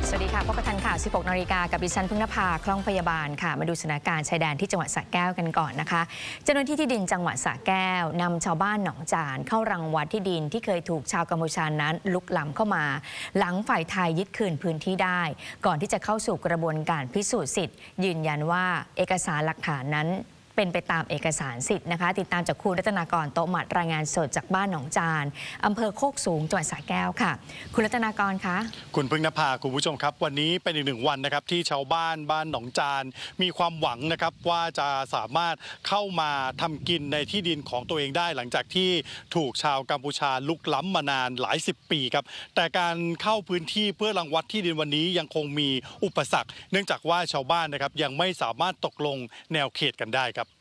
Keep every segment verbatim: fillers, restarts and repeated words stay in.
สวัสดีค่ะพบกับทันข่าว สิบหก นาฬิกากับดิฉันพึ่งนภาคล่องพยาบาลค่ะมาดูสถานการณ์ชายแดนที่จังหวัดสระแก้วกันก่อนนะคะเจ้าหน้าที่ที่ดินจังหวัดสระแก้วนำชาวบ้านหนองจานเข้ารังวัดที่ดินที่เคยถูกชาวกัมพูชานั้นลุกล้ำเข้ามาหลังฝ่ายไทยยึดคืนพื้นที่ได้ก่อนที่จะเข้าสู่กระบวนการพิสูจน์สิทธิ์ยืนยันว่าเอกสารหลักฐานนั้นเป็นไปตามเอกสารสิทธิ์นะคะติดตามจากคุณรัตนากรโตหมัดรายงานสดจากบ้านหนองจานอำเภอโคกสูงจังหวัดสระแก้วค่ะคุณรัตนากรคะคุณพึ่งนภาคุณผู้ชมครับวันนี้เป็นอีกหนึ่งวันนะครับที่ชาวบ้านบ้านหนองจานมีความหวังนะครับว่าจะสามารถเข้ามาทำกินในที่ดินของตัวเองได้หลังจากที่ถูกชาวกัมพูชาลุกล้ำมานานหลายสิบปีครับแต่การเข้าพื้นที่เพื่อรังวัดที่ดินวันนี้ยังคงมีอุปสรรคเนื่องจากว่าชาวบ้านนะครับยังไม่สามารถตกลงแนวเขตกันได้ครับ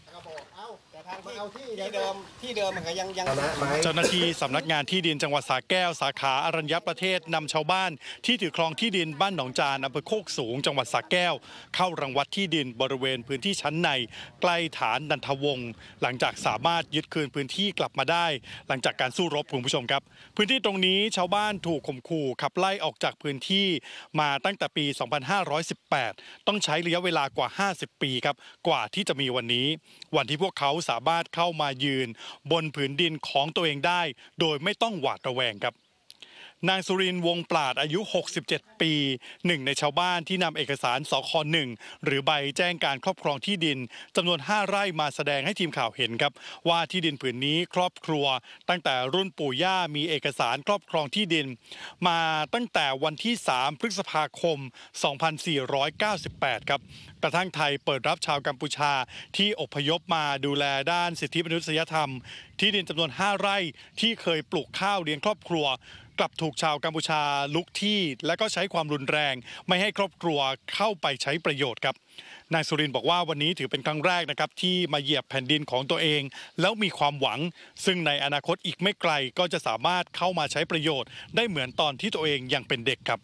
ที่เดิมที่เดิมมันก็ยังยังเจ้าหน้าที่สำนักงานที่ดินจังหวัดสระแก้วสาขาอรัญญประเทศนำชาวบ้านที่ถือครองที่ดินบ้านหนองจานอำเภอโคกสูงจังหวัดสระแก้วเข้ารังวัดที่ดินบริเวณพื้นที่ชั้นในใกล้ฐานนันทวงศ์หลังจากสามารถยึดคืนพื้นที่กลับมาได้หลังจากการสู้รบคุณผู้ชมครับพื้นที่ตรงนี้ชาวบ้านถูกข่มขู่ขับไล่ออกจากพื้นที่มาตั้งแต่ปี สองพันห้าร้อยสิบแปด ต้องใช้ระยะเวลากว่า ห้าสิบ ปีครับกว่าที่จะมีวันนี้วันที่พวกเขาสามารถเข้ามายืนบนผืนดินของตัวเองได้โดยไม่ต้องหวาดระแวงครับนางสุรินทร์วงปราดอายุ หกสิบเจ็ด ปีหนึ่งในชาวบ้านที่นำเอกสารสค.หนึ่งหรือใบแจ้งการครอบครองที่ดินจำนวนห้าไร่มาแสดงให้ทีมข่าวเห็นครับว่าที่ดินผืนนี้ครอบครัวตั้งแต่รุ่นปู่ย่ามีเอกสารครอบครองที่ดินมาตั้งแต่วันที่สามพฤษภาคม สองพันสี่ร้อยเก้าสิบแปด ครับกระทั่งไทยเปิดรับชาวกัมพูชาที่อพยพมาดูแลด้านสิทธิมนุษยธรรมที่ดินจำนวนห้าไร่ที่เคยปลูกข้าวเลี้ยงครอบครัวกลับถูกชาวกัมพูชาลุกที่และก็ใช้ความรุนแรงไม่ให้ครอบครัวเข้าไปใช้ประโยชน์ครับนายสุรินทร์บอกว่าวันนี้ถือเป็นครั้งแรกนะครับที่มาเหยียบแผ่นดินของตัวเองแล้วมีความหวังซึ่งในอนาคตอีกไม่ไกลก็จะสามารถเข้ามาใช้ประโยชน์ได้เหมือนตอนที่ตัวเองยังเป็นเด็กครับ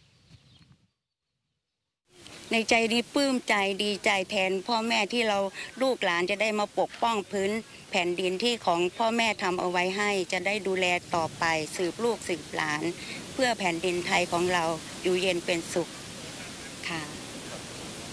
ในใจนี้ปลื้มใจดีใจแทนพ่อแม่ที่เราลูกหลานจะได้มาปกป้องพื้นแผ่นดินที่ของพ่อแม่ทำเอาไว้ให้จะได้ดูแลต่อไปสืบลูกสืบหลานเพื่อแผ่นดินไทยของเราอยู่เย็นเป็นสุข